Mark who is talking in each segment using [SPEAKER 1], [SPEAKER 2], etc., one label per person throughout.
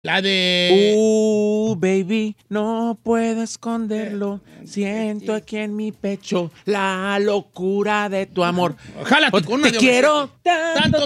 [SPEAKER 1] La de...
[SPEAKER 2] baby, no puedo esconderlo. Siento aquí en mi pecho la locura de tu amor.
[SPEAKER 1] Jálate con una
[SPEAKER 2] te quiero tanto.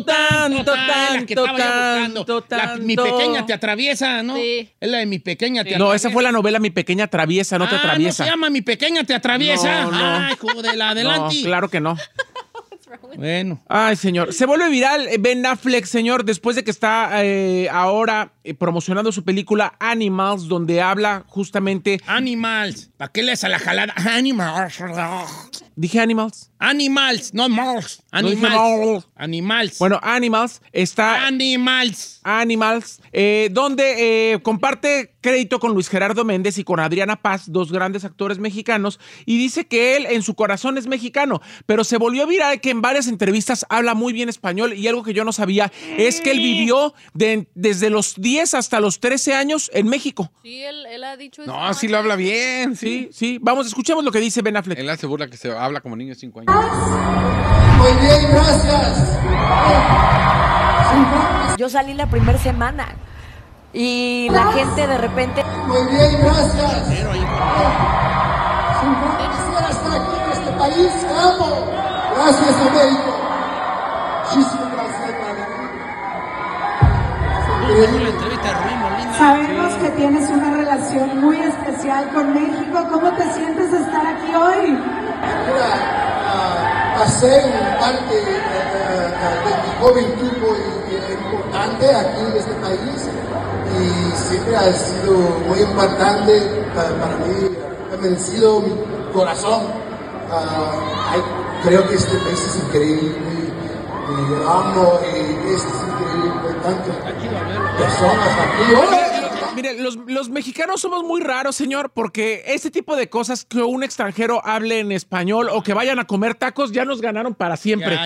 [SPEAKER 1] Mi pequeña te atraviesa, ¿no?
[SPEAKER 3] Sí.
[SPEAKER 1] Es la de Mi pequeña te
[SPEAKER 2] No,
[SPEAKER 1] atraviesa.
[SPEAKER 2] esa fue la novela Mi pequeña atraviesa, no te atraviesa.
[SPEAKER 1] ¿No se llama Mi pequeña te atraviesa?
[SPEAKER 2] No, no.
[SPEAKER 1] Ay, joder, adelante.
[SPEAKER 2] No, claro que no.
[SPEAKER 1] Bueno.
[SPEAKER 2] Ay, señor. Se vuelve viral Ben Affleck, señor, después de que está ahora promocionando su película Animals, donde habla justamente...
[SPEAKER 1] Animals. ¿Para qué lees a la jalada? Animals.
[SPEAKER 2] ¿Dije Animals?
[SPEAKER 1] Animals, no Mars.
[SPEAKER 2] No dije
[SPEAKER 1] Animals.
[SPEAKER 2] Mars.
[SPEAKER 1] Animals.
[SPEAKER 2] Bueno, Animals está...
[SPEAKER 1] Animals.
[SPEAKER 2] Donde comparte crédito con Luis Gerardo Méndez y con Adriana Paz, dos grandes actores mexicanos, y dice que él en su corazón es mexicano, pero se volvió viral que en varias entrevistas habla muy bien español, y algo que yo no sabía es que él vivió desde los 10 hasta los 13 años en México.
[SPEAKER 3] Sí, él ha dicho eso.
[SPEAKER 4] No, sí lo habla bien.
[SPEAKER 2] Sí. Vamos, escuchemos lo que dice Ben Affleck.
[SPEAKER 4] Él hace burla que se habla como niño de 5 años.
[SPEAKER 5] Muy bien, gracias.
[SPEAKER 6] Yo salí la primera semana y la gente de repente...
[SPEAKER 5] Muy bien, gracias. Quisiera estar aquí en este país, te amo. Gracias, Américo. Muchísimas gracias,
[SPEAKER 7] Sabemos que tienes una relación muy especial con México. ¿Cómo te sientes de estar aquí hoy?
[SPEAKER 5] Mira, pasé parte de mi juventud importante aquí en este país y siempre ha sido muy importante para mí. Ha merecido mi corazón. Creo que este país es increíble. Amo es increíble. Tantas personas aquí.
[SPEAKER 2] Mire, los mexicanos somos muy raros, señor, porque este tipo de cosas, que un extranjero hable en español o que vayan a comer tacos, ya nos ganaron para siempre.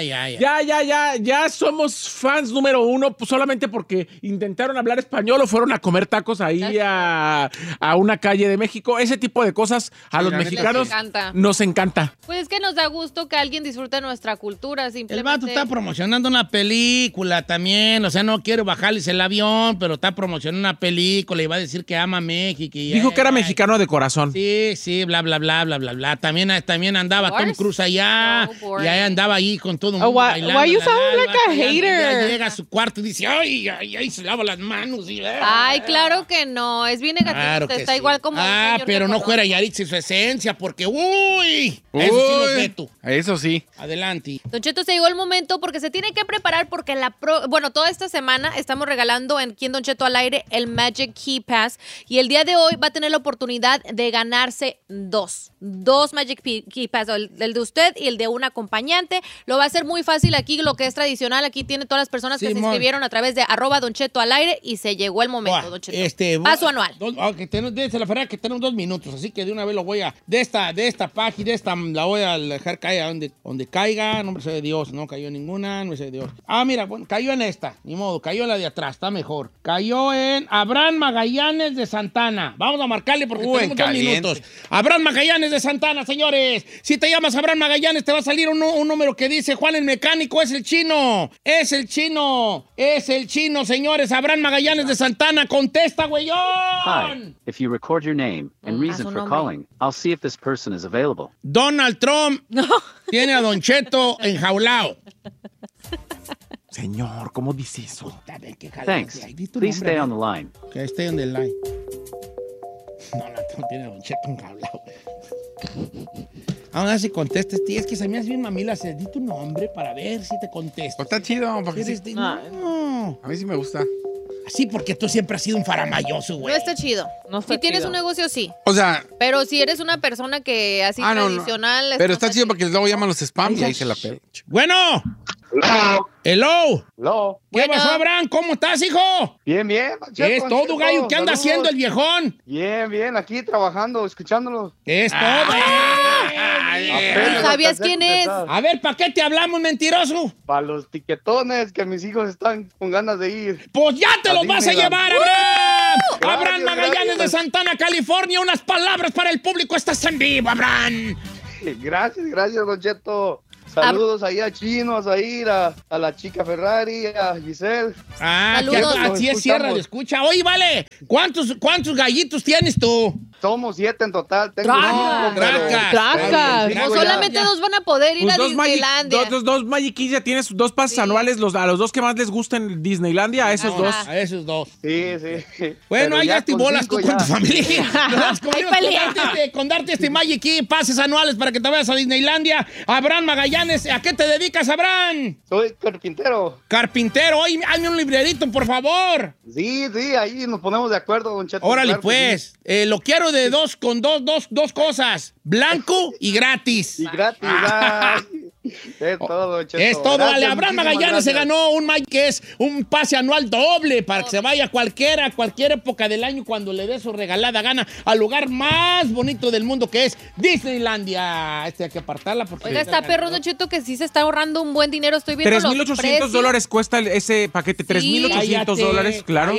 [SPEAKER 2] Ya somos fans número uno, pues solamente porque intentaron hablar español o fueron a comer tacos ahí a una calle de México. Ese tipo de cosas a los mexicanos nos encanta.
[SPEAKER 3] Pues es que nos da gusto que alguien disfrute nuestra cultura, simplemente.
[SPEAKER 1] El vato está promocionando una película también, o sea, no quiero bajarles el avión, pero está promocionando una película y va a decir que ama México.
[SPEAKER 2] Dijo que era mexicano de corazón.
[SPEAKER 1] Sí, bla, bla, bla, bla, bla, bla. También andaba Tom Cruise allá, y ahí andaba ahí con todo un mundo bailando.
[SPEAKER 8] Why you sound like a hater?
[SPEAKER 1] Ya llega a su cuarto y dice, ay, se lava las manos.
[SPEAKER 3] Ay, claro que no, es bien negativo,
[SPEAKER 1] Claro que
[SPEAKER 3] está
[SPEAKER 1] sí.
[SPEAKER 3] igual como
[SPEAKER 1] pero no fuera Yaritza y su esencia, porque, eso sí lo veto.
[SPEAKER 4] Eso sí.
[SPEAKER 1] Adelante.
[SPEAKER 3] Don Cheto, se llegó el momento porque se tiene que preparar porque toda esta semana estamos regalando aquí en Don Cheto al aire el Magic Key Pass y el día de hoy va a tener la oportunidad de ganarse dos Magic Key Pass, el de usted y el de un acompañante. Lo va a hacer muy fácil aquí, lo que es tradicional. Aquí tiene todas las personas que se inscribieron a través de @Don Cheto al aire y se llegó el momento, Don Cheto. Paso anual.
[SPEAKER 1] Desde la verdad que tenemos 2 minutos, así que de una vez lo voy a... De esta página, la voy a dejar caer donde caiga. Nombre sea de Dios, no cayó en ninguna, no sea de Dios. Mira, bueno, cayó en esta, ni modo, cayó en la de atrás, está mejor. Cayó en Abraham Magallanes de Santana. Vamos a marcarle porque tenemos 2 minutos. Abraham Magallanes de Santana, señores. Si te llamas Abraham Magallanes, te va a salir un número que dice Juan el Mecánico, es el chino. Es el chino, señores. Abraham Magallanes de Santana, contesta, güeyón.
[SPEAKER 9] Hi, if you record your name and reason for calling, I'll see if this person is available.
[SPEAKER 1] Donald Trump tiene a Don Cheto enjaulado.
[SPEAKER 2] Señor, ¿cómo dice eso?
[SPEAKER 9] Thanks. Please stay on the line.
[SPEAKER 1] Okay, stay on the line. Donald Trump tiene a Don Cheto enjaulado. Ahora si contestes, es que se me hace bien mamila. Di tu nombre para ver si te contesto.
[SPEAKER 4] Está chido, porque
[SPEAKER 1] No.
[SPEAKER 4] A mí sí me gusta.
[SPEAKER 1] Sí, porque tú siempre has sido un faramayoso, güey.
[SPEAKER 3] No está chido. Si tienes un negocio, sí.
[SPEAKER 4] O sea...
[SPEAKER 3] Pero si eres una persona que así tradicional...
[SPEAKER 4] No. Pero está chido porque luego llaman los spam y ahí se la pela.
[SPEAKER 1] Bueno. Hello. ¿Qué pasó, Abraham? ¿Cómo estás, hijo?
[SPEAKER 10] Bien.
[SPEAKER 1] ¿Qué es todo, gallo? ¿Qué anda haciendo el viejón?
[SPEAKER 10] Bien, aquí trabajando, escuchándolo.
[SPEAKER 1] ¿Qué es todo?
[SPEAKER 3] ¿Sabías quién es?
[SPEAKER 1] A ver, ¿para qué te hablamos, mentiroso?
[SPEAKER 10] Para los tiquetones que mis hijos están con ganas de ir.
[SPEAKER 1] Pues ya te los vas a llevar, Abraham. Abraham Magallanes de Santana, California. Unas palabras para el público. Estás en vivo, Abraham.
[SPEAKER 10] Gracias, Don Cheto. Saludos ahí a Chinos, a la chica Ferrari, a Giselle.
[SPEAKER 3] Saludos.
[SPEAKER 1] Así es, cierra de escucha. Oye, vale, ¿cuántos gallitos tienes tú?
[SPEAKER 10] Somos 7 en total. Tengo
[SPEAKER 3] ¡Tracas! No solamente 2 van a poder ir a Disneylandia.
[SPEAKER 2] Dos Magic Kids, ya tienes 2 pases anuales a los 2 que más les gusten Disneylandia, a esos 2.
[SPEAKER 1] A esos 2.
[SPEAKER 10] Sí.
[SPEAKER 1] Bueno, ahí ya te bolas tú con tu familia. Con darte Magic Kid, pases anuales para que te vayas a Disneylandia. Abraham Magallanes, ¿a qué te dedicas, Abraham?
[SPEAKER 10] Soy carpintero.
[SPEAKER 1] Carpintero, oye, hazme un librerito, por favor.
[SPEAKER 10] Sí, ahí nos ponemos de acuerdo, don Cheto.
[SPEAKER 1] Órale, pues, lo quiero de dos cosas, blanco y gratis.
[SPEAKER 10] Y gratis, es todo, Cheto.
[SPEAKER 1] Es todo,
[SPEAKER 10] gracias,
[SPEAKER 1] vale. Abraham Magallanes se ganó un Mike que es un pase anual doble para que se vaya a cualquier época del año cuando le dé su regalada gana al lugar más bonito del mundo que es Disneylandia. Hay que apartarla porque...
[SPEAKER 3] Oiga, está perro, Don Cheto, que sí se está ahorrando un buen dinero. Estoy viendo
[SPEAKER 2] $3,800 cuesta ese paquete. $3,800, claro.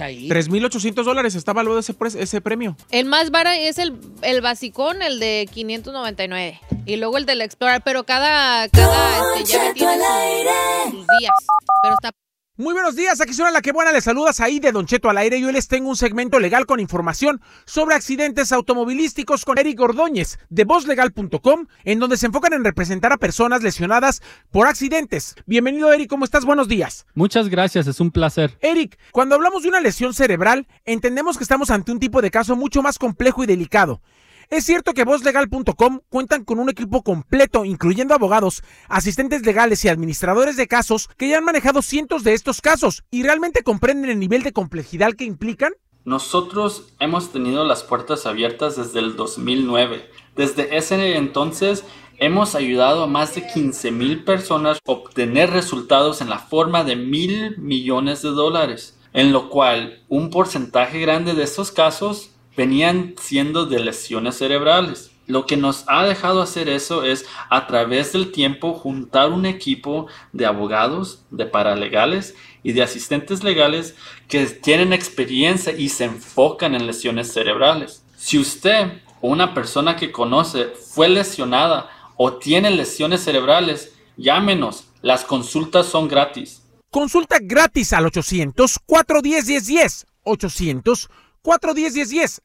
[SPEAKER 2] $3,800 está valuado ese premio.
[SPEAKER 3] El más barato es el basicón, el de $599. Y luego el del Explorer, pero cada llave tiene sus días. Pero está...
[SPEAKER 2] Muy buenos días, aquí suena la que buena, les saludas ahí de Don Cheto al aire y hoy les tengo un segmento legal con información sobre accidentes automovilísticos con Eric Ordóñez de VozLegal.com, en donde se enfocan en representar a personas lesionadas por accidentes. Bienvenido, Eric, ¿cómo estás? Buenos días.
[SPEAKER 8] Muchas gracias, es un placer.
[SPEAKER 2] Eric, cuando hablamos de una lesión cerebral, entendemos que estamos ante un tipo de caso mucho más complejo y delicado. Es cierto que VozLegal.com cuentan con un equipo completo, incluyendo abogados, asistentes legales y administradores de casos que ya han manejado cientos de estos casos y realmente comprenden el nivel de complejidad que implican.
[SPEAKER 8] Nosotros hemos tenido las puertas abiertas desde el 2009. Desde ese entonces hemos ayudado a más de 15,000 personas a obtener resultados en la forma de $1,000 millones, en lo cual un porcentaje grande de estos casos venían siendo de lesiones cerebrales. Lo que nos ha dejado hacer eso es, a través del tiempo, juntar un equipo de abogados, de paralegales y de asistentes legales que tienen experiencia y se enfocan en lesiones cerebrales. Si usted o una persona que conoce fue lesionada o tiene lesiones cerebrales, llámenos. Las consultas son gratis.
[SPEAKER 2] Consulta gratis al 800-410-1010. 800-410-1010.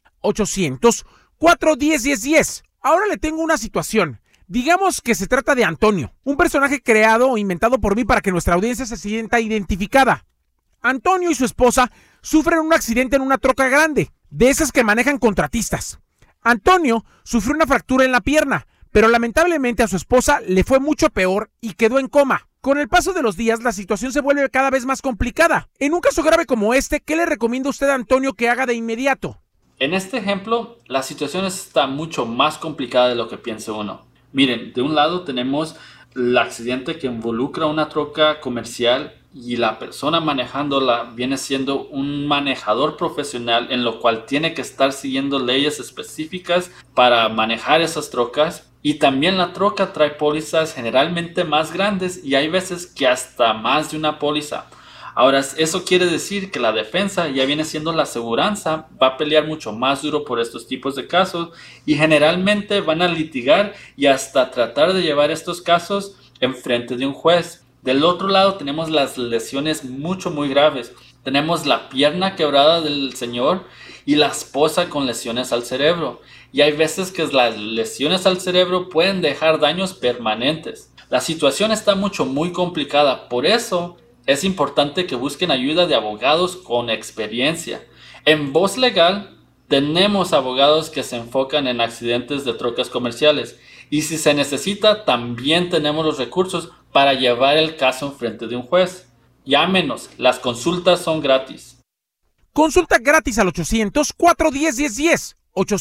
[SPEAKER 2] 800-410-1010. Ahora le tengo una situación. Digamos que se trata de Antonio, un personaje creado o inventado por mí para que nuestra audiencia se sienta identificada. Antonio y su esposa sufren un accidente en una troca grande, de esas que manejan contratistas. Antonio sufrió una fractura en la pierna, pero lamentablemente a su esposa le fue mucho peor y quedó en coma. Con el paso de los días, la situación se vuelve cada vez más complicada. En un caso grave como este, ¿qué le recomienda usted a Antonio que haga de inmediato?
[SPEAKER 8] En este ejemplo, la situación está mucho más complicada de lo que piensa uno. Miren, de un lado tenemos el accidente que involucra una troca comercial y la persona manejándola viene siendo un manejador profesional, en lo cual tiene que estar siguiendo leyes específicas para manejar esas trocas. Y también la troca trae pólizas generalmente más grandes y hay veces que hasta más de una póliza. Ahora, eso quiere decir que la defensa, ya viene siendo la aseguranza, va a pelear mucho más duro por estos tipos de casos y generalmente van a litigar y hasta tratar de llevar estos casos en frente de un juez. Del otro lado tenemos las lesiones muy graves. Tenemos la pierna quebrada del señor y la esposa con lesiones al cerebro. Y hay veces que las lesiones al cerebro pueden dejar daños permanentes. La situación está muy complicada, por eso es importante que busquen ayuda de abogados con experiencia. En Voz Legal tenemos abogados que se enfocan en accidentes de trocas comerciales y si se necesita también tenemos los recursos para llevar el caso en frente de un juez. Llámenos, las consultas son gratis.
[SPEAKER 2] Consulta gratis al 800-410-1010.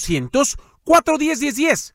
[SPEAKER 2] 800-410-1010.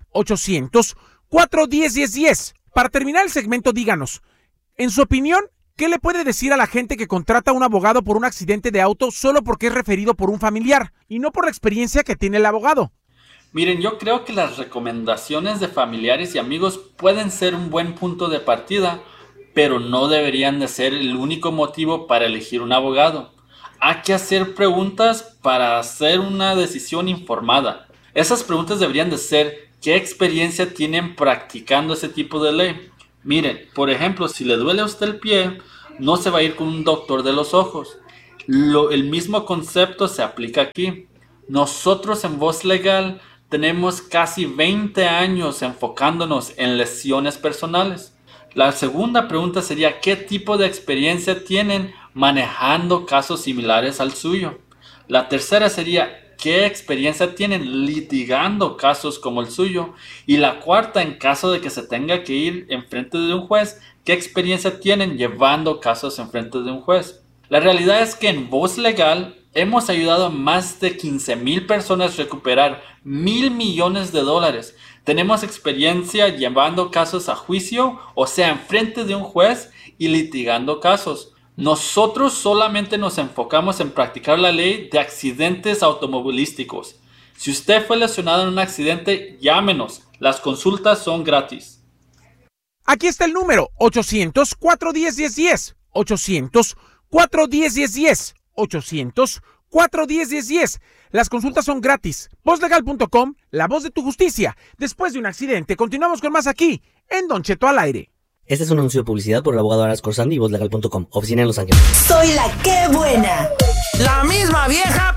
[SPEAKER 2] 800-410-1010. Para terminar el segmento, díganos, en su opinión, ¿qué le puede decir a la gente que contrata a un abogado por un accidente de auto solo porque es referido por un familiar y no por la experiencia que tiene el abogado?
[SPEAKER 8] Miren, yo creo que las recomendaciones de familiares y amigos pueden ser un buen punto de partida, pero no deberían de ser el único motivo para elegir un abogado. Hay que hacer preguntas para hacer una decisión informada. Esas preguntas deberían de ser: ¿qué experiencia tienen practicando ese tipo de ley? Miren, por ejemplo, si le duele a usted el pie, no se va a ir con un doctor de los ojos. El mismo concepto se aplica aquí. Nosotros en Voz Legal tenemos casi 20 años enfocándonos en lesiones personales. La segunda pregunta sería, ¿qué tipo de experiencia tienen manejando casos similares al suyo? La tercera sería, ¿qué experiencia tienen litigando casos como el suyo? Y la cuarta, en caso de que se tenga que ir enfrente de un juez, ¿qué experiencia tienen llevando casos enfrente de un juez? La realidad es que en Voz Legal hemos ayudado a más de 15,000 personas a recuperar $1,000 millones. Tenemos experiencia llevando casos a juicio, o sea, enfrente de un juez y litigando casos. Nosotros solamente nos enfocamos en practicar la ley de accidentes automovilísticos. Si usted fue lesionado en un accidente, llámenos. Las consultas son gratis.
[SPEAKER 2] Aquí está el número, 800-410-1010. 800-410-1010. 800-410-1010. Las consultas son gratis. Vozlegal.com, la voz de tu justicia. Después de un accidente, continuamos con más aquí, en Don Cheto al aire.
[SPEAKER 11] Este es un anuncio de publicidad por el abogado Aras Corsandi y Vozlegal.com, oficina en Los Ángeles.
[SPEAKER 12] Soy la que buena. La misma vieja,